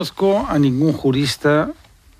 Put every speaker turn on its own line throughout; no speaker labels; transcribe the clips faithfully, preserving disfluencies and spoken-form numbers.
conozco a ningún jurista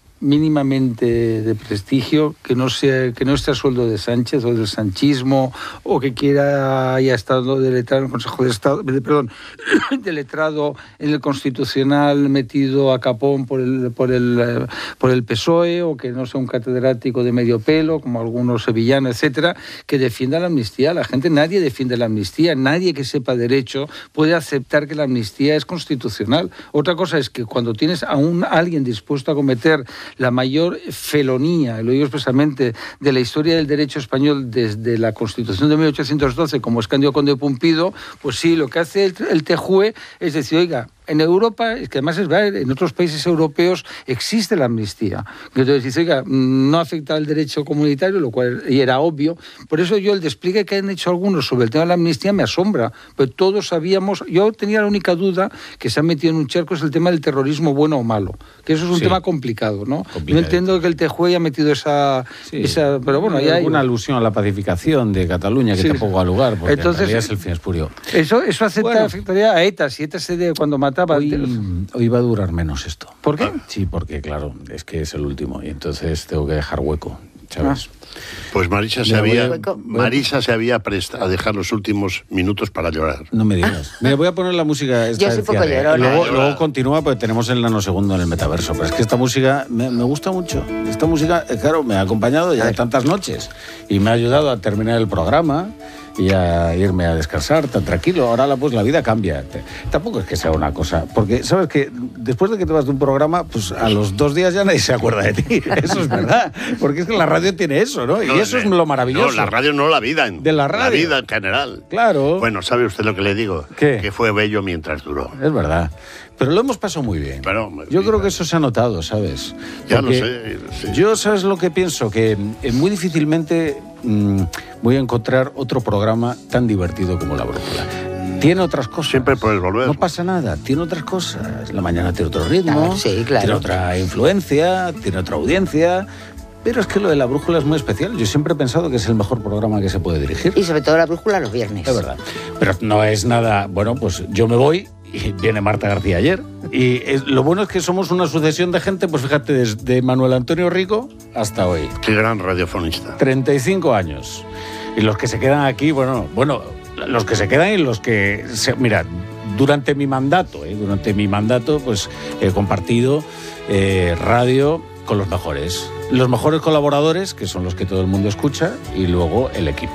mínimamente de prestigio que no sea que no esté a sueldo de Sánchez o del sanchismo, o que quiera haya estado de letrado en el Consejo de Estado, de, perdón, de letrado en el Constitucional metido a capón por el por el por el P S O E, o que no sea un catedrático de medio pelo como algunos sevillanos, etcétera, que defienda la amnistía. La gente, nadie defiende la amnistía, nadie que sepa derecho puede aceptar que la amnistía es constitucional. Otra cosa es que cuando tienes a un alguien dispuesto a cometer la mayor felonía, lo digo expresamente, de la historia del derecho español desde la Constitución de mil ochocientos doce, como es Cándido Conde de Pumpido, pues sí, lo que hace el, el T J U E es decir, oiga, en Europa, es que además es verdad, en otros países europeos existe la amnistía. Entonces dice, oiga, no afecta al derecho comunitario, lo cual y era obvio. Por eso yo el despliegue que han hecho algunos sobre el tema de la amnistía me asombra. Pero todos sabíamos, yo tenía la única duda que se han metido en un charco, es el tema del terrorismo bueno o malo. Que eso es un sí. tema complicado, ¿no? Yo entiendo que el T J U E haya metido esa...
Sí.
esa pero bueno, ya hay
una alusión a la pacificación de Cataluña que sí. tampoco ha lugar, porque
entonces,
en realidad es el fin espurio.
Eso, eso acepta, bueno, afectaría a ETA. Si ETA se de cuando mataba...
Hoy, hoy va a durar menos esto.
¿Por qué?
Sí, porque claro, es que es el último y entonces tengo que dejar hueco, ¿sabes? Ah.
Pues Marisa se, había, Marisa se había prestado a dejar los últimos minutos para llorar.
No me digas. Mira, voy a poner la música esta.
Yo soy poco llorona.
Luego, luego continúa, porque tenemos el nanosegundo en el metaverso. Pero es que esta música me, me gusta mucho. Esta música, claro, me ha acompañado ya tantas noches y me ha ayudado a terminar el programa y a irme a descansar tan tranquilo. Ahora la, pues la vida cambia. Tampoco es que sea una cosa, porque sabes que después de que te vas de un programa, pues a los dos días ya nadie se acuerda de ti. Eso es verdad, porque es que la radio tiene eso, ¿no? Y no, eso es lo maravilloso.
No, la radio no, la vida. En,
de la radio.
La vida en general.
Claro.
Bueno, ¿sabe usted lo que le digo?
¿Qué?
Que fue bello mientras duró.
Es verdad. Pero lo hemos pasado muy bien.
Pero,
yo creo que eso se ha notado, ¿sabes?
Ya lo sé, sí.
Yo, ¿sabes lo que pienso? Que eh, muy difícilmente mmm, voy a encontrar otro programa tan divertido como La Brújula. Tiene otras cosas.
Siempre puedes volver.
No pasa nada, tiene otras cosas. La mañana tiene otro ritmo,
ah, sí, claro.
tiene otra influencia, tiene otra audiencia. Pero es que lo de La Brújula es muy especial. Yo siempre he pensado que es el mejor programa que se puede dirigir.
Y sobre todo La Brújula los viernes.
Es verdad. Pero no es nada... Bueno, pues yo me voy y viene Marta García ayer. Y es, lo bueno es que somos una sucesión de gente, pues fíjate, desde Manuel Antonio Rico hasta hoy.
Qué gran radiofonista.
treinta y cinco años. Y los que se quedan aquí, bueno, bueno, los que se quedan y los que... Se, mira, durante mi mandato, ¿eh? durante mi mandato, pues he compartido eh, radio con los mejores. Los mejores colaboradores, que son los que todo el mundo escucha, y luego el equipo.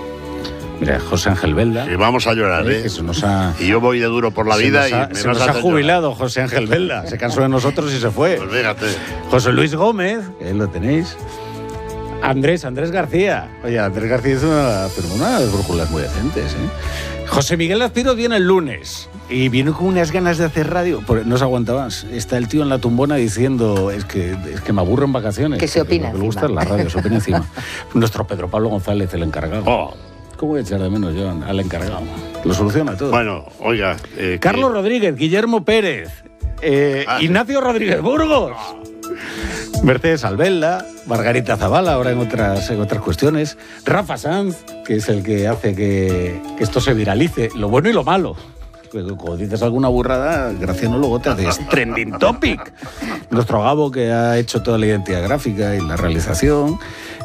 Mira, José Ángel Belda.
Y vamos a llorar, ¿eh?
Que se nos ha,
y yo voy de duro por la vida
ha,
y me
se
vas
nos
a
ha jubilado
llorar.
José Ángel Belda. Se cansó de nosotros y se fue.
Pues fíjate.
José Luis Gómez, que lo tenéis. Andrés, Andrés García. Oye, Andrés García es una, pero una de brújulas muy decentes, ¿eh? José Miguel Azpiro viene el lunes y viene con unas ganas de hacer radio. No se aguanta más. Está el tío en la tumbona diciendo, es que, es que me aburro en vacaciones.
Que se opina.
Lo que me gusta es la radio, se opina encima. Nuestro Pedro Pablo González, el encargado.
Oh.
¿Cómo voy a echar de menos yo al encargado? Lo soluciona todo.
Bueno, oiga... Eh,
Carlos
que...
Rodríguez, Guillermo Pérez, eh, ah, Ignacio Rodríguez Burgos, oh. Mercedes Albelda, Margarita Zavala, ahora en otras, en otras cuestiones, Rafa Sanz, que es el que hace que, que esto se viralice, lo bueno y lo malo. Cuando dices alguna burrada, Graciano luego te haces trending topic. Nuestro Gabo, que ha hecho toda la identidad gráfica y la realización.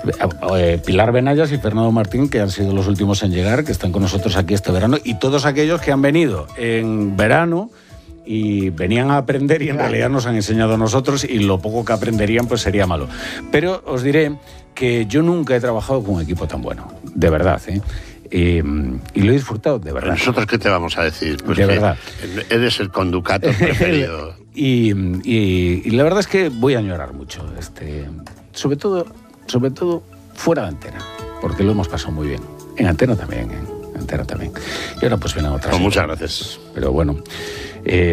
Pilar Benayas y Fernando Martín, que han sido los últimos en llegar, que están con nosotros aquí este verano. Y todos aquellos que han venido en verano y venían a aprender y en realidad nos han enseñado a nosotros, y lo poco que aprenderían pues sería malo. Pero os diré que yo nunca he trabajado con un equipo tan bueno, de verdad, ¿eh? Y, y lo he disfrutado, de verdad.
¿Nosotros qué te vamos a decir? Pues
de verdad.
Eres el conducato preferido.
y, y, y la verdad es que voy a añorar mucho, este, sobre todo, sobre todo fuera de antena, porque lo hemos pasado muy bien. En antena también, en antena también. Y ahora pues vienen otras.
Pues muchas gracias.
Pero bueno, eh,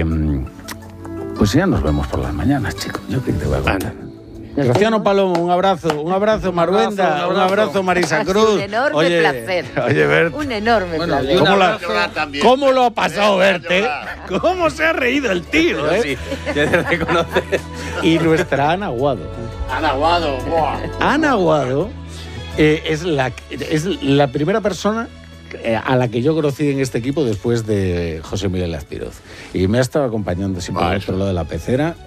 pues ya nos vemos por las mañanas, chicos. Yo creo que te voy a contar. Graciano Palomo, un abrazo, un abrazo Maruenda, un abrazo, un abrazo Marisa Cruz.
Un enorme
oye,
placer.
Oye, Bert.
Un enorme
bueno,
placer.
¿Cómo, la, ¿Cómo lo ha pasado, Bert? ¿Eh? ¿Cómo se ha reído el tío? ¿Eh?
Sí, ya te reconoce.
Y nuestra Ana Aguado.
Ana Aguado, buah.
Ana Aguado eh, es, la, es la primera persona a la que yo conocí en este equipo después de José Miguel Azpiroz. Y me ha estado acompañando siempre al otro lado de la pecera.